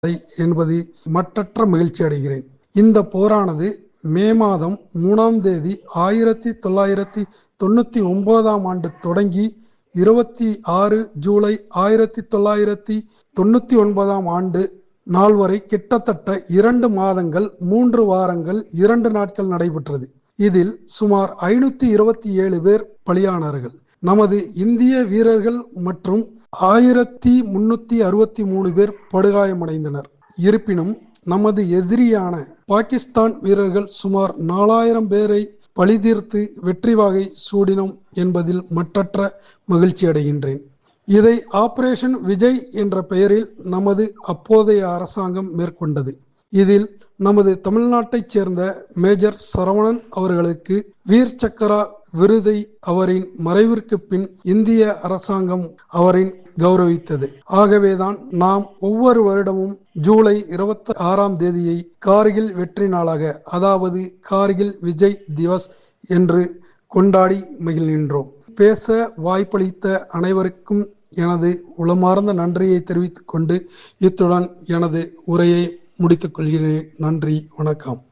என்பது மட்டற்ற மகிழ்ச்சி அடைகிறேன். இந்த போரானது மே மாதம் 3ஆம் தேதி 1999ஆம் ஆண்டு தொடங்கி 26 ஜூலை 1999ஆம் ஆண்டு நாள் வரை கிட்டத்தட்ட 2 மாதங்கள் 3 வாரங்கள் 2 நாட்கள் நடைபெற்றது. இதில் சுமார் 527 பேர் பலியானார்கள். நமது இந்திய வீரர்கள் மற்றும் 1363 பேர் படுகாயமடைந்தனர். இருப்பினும் நமது எதிரியான பாகிஸ்தான் வீரர்கள் சுமார் 4000 பேரை பழிதீர்த்து வெற்றி வாகை சூடினோம் என்பதில் மட்டற்ற மகிழ்ச்சி அடைகின்றேன். இதை ஆபரேஷன் விஜய் என்ற பெயரில் நமது அப்போதைய அரசாங்கம் மேற்கொண்டது. இதில் நமது தமிழ்நாட்டைச் சேர்ந்த மேஜர் சரவணன் அவர்களுக்கு வீர் சக்கரா விருதை அவரின் மறைவிற்கு பின் இந்திய அரசாங்கம் அவரின் கௌரவித்தது. ஆகவேதான் நாம் ஒவ்வொரு வருடமும் ஜூலை 26ஆம் தேதியை கார்கில் வெற்றி நாளாக, அதாவது கார்கில் விஜய் திவஸ் என்று கொண்டாடி மகிழ்கின்றோம். பேச வாய்ப்பளித்த அனைவருக்கும் எனது உளமார்ந்த நன்றியை தெரிவித்துக் கொண்டு இத்துடன் எனது உரையை முடித்துக் கொள்கிறேன். நன்றி, வணக்கம்.